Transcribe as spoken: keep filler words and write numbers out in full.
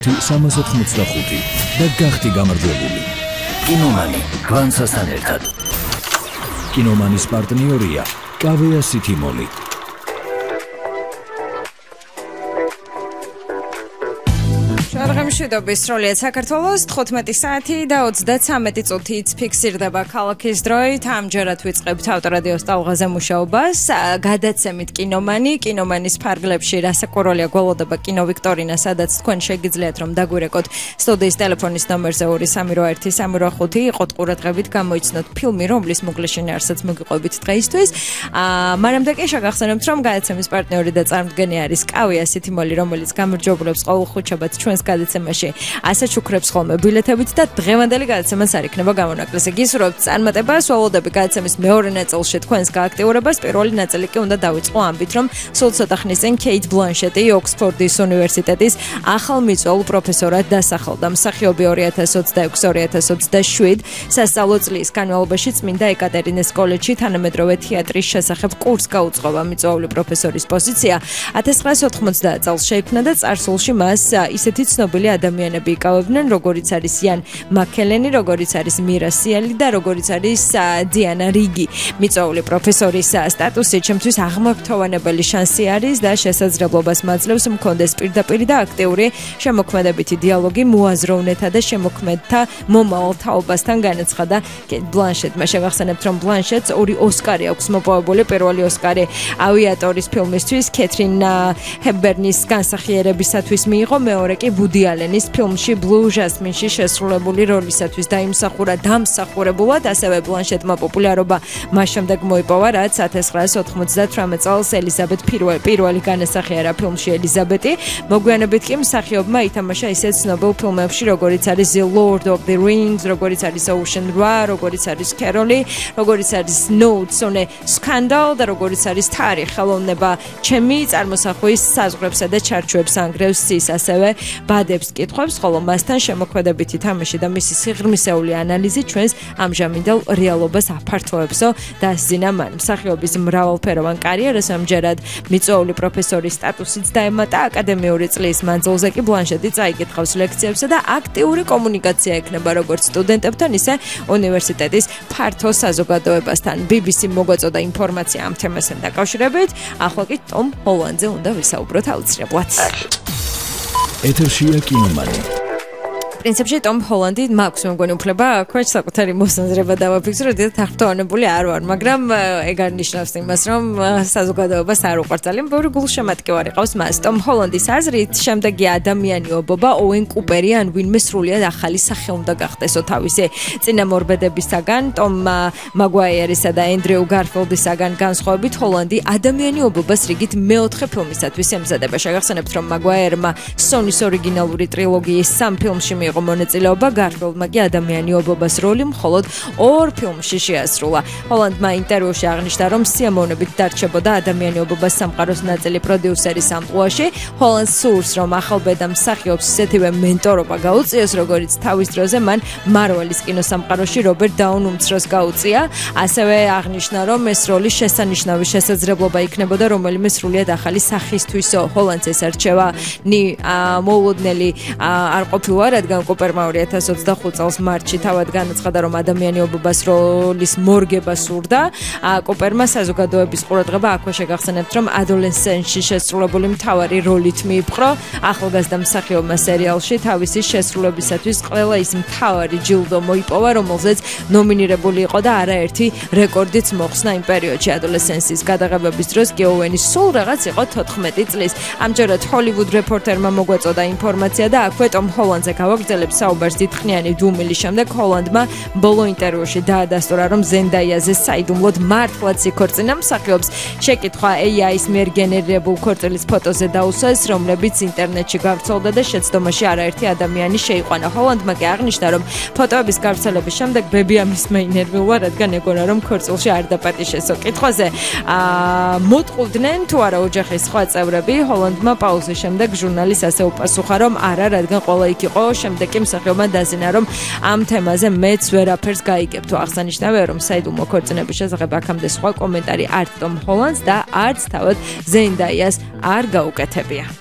სამას ოთხმოცდახუთი და გახდი გამარჯვებული. კინომანი გვანსასთან ერთად. კინომანის პარტნიორია კავეა City Mall. მშვიდობის სროლიად საქართველოს თხუთმეტი საათი და ოცდათვრამეტი წუთით ფიქსირდება ქალაქის დროით. ამჯერად ვიწყებთ ავტორადიოს ტალღაზე მუშაობას. გადაცემით კინომანი, კინომანის ფარგლებში რასაკვირველია გველოდება კინო ვიქტორინა, სადაც თქვენ შეგიძლიათ რომ დაგვირეკოთ სტუდიის ტელეფონის ნომერზე ორი სამი რვა ერთი სამი რვა ხუთი. იყოთ ყურადღებით გამოიცნოთ ფილმი, რომლის მოგლეშინი არსად მოგიყვებით დღეისთვის. მაგრამ და კი შეგახსენებთ რომ გადაცემის პარტნიორი და წარმომადგენელი არის კავეა City Mall, რომელიც გამარჯვებულებს ყოველ ხუთშაბათს ჩვენს გადაცემაში ასეთ უქრებს ხოლმე ბილეთებით და დღევანდელი გადაცემაც არ იქნება გამონაკლისი. გისურვებთ წარმატებას, ველოდები გადაცემის მეორე ნაწილში თქვენს გააქტიურებას. პირველი ნაწილი კი უნდა დავიწყო ამბით, რომ სულ ცოტა ხნის წინ Kate Blanchett-ი ოქსფორდის უნივერსიტეტის ახალმიწვეულ პროფესორად დასახელდა. მსახიობი ორი ათას ოცდაექვსი ორი ათას ოცდაშვიდი სასწავლო წლის განმავლობაში წმინდა ეკატერინეს კოლეჯში თანამედროვე თეატრის შესახებ კურსს გაუწყობა. მიწვეული პროფესორის პოზიცია ათას ცხრაასი ოთხმოცდაათ წელს შეიქმნა და წარსულში მას ისეთი ცნობილი ადამიანები იკავებდნენ, როგორიც არის იან მაკელენი, როგორიც არის მირა სიალი და როგორიც არის დიანა რიგი. მიწვეული პროფესორის სტატუსი ჩემთვის აღმართოვანებელი შანსი არის და შესაძლებლობას მაძლევს მქონდეს პირდაპირ და აქტიური შემოქმედებითი დიალოგი მოაზროვნეთა და შემოქმედთა მომავალ თაობასთან, განაცხადა Kate Blanchett-მა. შეგახსენებთ, რომ Blanchett-ს ორი ოსკარი აქვს მოპოვებული. პირველი ოსკარი ავიატორის ფილმისთვის, კეთრინ ჰეპბერნის განსახიერებისათვის მიიღო, მეორე კი ვუდი ალენის ფილმში Blue Jasmine-ში შესრულებული როლისათვის დაიმსახურა დამსახურებულად. ასევე Blanchett-მა პოპულარობა მას შემდეგ მოიპოვა, რაც ათას ცხრაასი ოთხმოცდათვრამეტ წელს ელიზაბეთ პირველი განასახიერა ფილმში ელიზაბეტი. მოგვიანებით კი მსახიობმა ითამაშა ისეთ ცნობილ ფილმებში, როგორიც არის The Lord of the Rings, როგორიც არის Ocean რვა, როგორიც არის Carol, როგორიც არის Notes on a Scandal და როგორიც არის თარი ხელოვნება ჩემი წარმოსახვის საზღვრებსა და ჩარჩოებს ანგრევს cis. ასევე ბადებს კითხვებს, ხოლო მასთან შემოქმედებითი თამაში და მისი სიღრმისეული ანალიზი ჩვენს ამჟამინდელ რეალობას აფართოებსო და ასძინა მან. მსახიობის მრავალფეროვან კარიერას ამჯერად მიწვეული პროფესორის სტატუსიც დაემატა. აკადემიური წლის მანძილზე კი Blanchett-ი წაიკითხავს ლექციებსა და აქტიური კომუნიკაცია ექნება როგორც სტუდენტებთან, ისე უნივერსიტეტის ფართო საზოგადოებასთან. B B C მოგვაწოდა ინფორმაცია ამ თემასთან დაკავშირებით. ახლა კი ტომ ჰოლანდზე უნდა ვისაუბროთ აუცილებლად. ეთერშია კინომანი. პრინციპში ტომ ჰოლანდი მაქვს მეგონი უფლება ქვეშ საკუთარი მოსაზრება დავაფიქსიროთ და თახტოვანებული არ ვარ, მაგრამ ეგ არ ნიშნავს იმას, რომ საზოგადოებას არ უყვარს ძალიან ბევრი გულშემატკივარი ყავს მას. ტომ ჰოლანდის აზრით შემდეგი ადამიანიობობა ოუენ კუპერი ან ვინმე სრულიად ახალი სახე უნდა გახდესო თავისი წინამორბედებისაგან. ტომ მაგვაიერისა და ენდრიუ გარფილდისაგან განსხვავებით ჰოლანდი ადამიანიობობას რიგით მეოთხე ფილმისათვის ემზადება. შეგახსენებთ, რომ მაგვაიერმა სონის ორიგინალური ტრილოგიის სამ ფილმში იყო მონაწილეობა, გარფილდმა კი ადამიანიობობას როლი მხოლოდ ორ ფილმში შეასრულა. ჰოლანდმა ინტერვიუში აღნიშნა, რომ სიამოვნებით დარჩებოდა ადამიანიობობას სამყაროს ნაწილი პროდიუსერის ამპლუაში. ჰოლანდს სურს, რომ ახალბედა მსახიობს ისეთივე მენტორობა გაუწიოს, როგორც თავის დროზე მან მარველის კინოსამყაროში რობერტ დაუნ უმცროს გაუწია. ასევე აღნიშნა, რომ ეს როლი შესანიშნავი შესაძლებლობა იქნებოდა რომელიმე სრულიად ახალი სახისთვისო. ჰოლანდს ეს არჩევანი მოულოდნელი არ ყოფილა, რადგან კუპერმა ორი ათას ოცდახუთი წელს მარტში თავად განაცხადა, რომ ადამიანიობობას როლის მორგება სურდა. კუპერმა საზოგადოების ყურადღება აქვე შეგახსენებთ, რომ ადოლესცენტში შესრულებული მთავარი როლით მიიპყრო. ახალგაზრდა მსახიობმა სერიალში თავისი შესრულებისათვის ყველა ის მთავარი ჯილდო მოიპოვა, რომელზეც ნომინირებული იყო და არაერთი რეკორდიც მოხსნა იმ პერიოდში. ადოლესცენტის გადაღებების დროს კი ოუენი სულ რაღაც იყო თოთხმეტი წლის. ამჯერად Hollywood Reporter-მა მოგვაწოდა ინფორმაცია და აქვე ტომ ჰოლანდზე გავაგრძელებს საუბარს დიდხნიანი დუმილის შემდეგ. ჰოლანდმა ბოლო ინტერვიუში დაადასტურა, რომ ზენდაიაზე საიდუმლოდ მართლაც იქორწინა. მსახიობს შეკითხვა ეი აის მიერ გენერირებულ ქორწილის ფოტოზე დაუსვეს, რომლებიც ინტერნეტში გავრცელდა და შეცდომაში არაერთი ადამიანი შეიყვანა. ჰოლანდმა კი აღნიშნა, რომ ფოტოების გავრცელების შემდეგ ბები ამისმა ინერვიულა, რადგან ეგონა, რომ ქორწილში არ დაპატიშესო. კითხვაზე მოტყუდნენ თუ არა ოჯახის სხვა წევრები. ჰოლანდმა პაუზის შემდეგ ჟურნალისტს ასე უპასუხა, რომ არა, რადგან ყველა იქ იყო. შემდეგ კი მსახიობმა დაზინა, რომ ამ თემაზე მეც ვერაფერს გაიგებ. თუ აღსანიშნავია, რომ საიდუმლო ქორწინების შესახებ აქამდე სხვა კომენტარი არც ტომ ჰოლანდს და არც თავად ზენდაიას არ გაუკეთებია.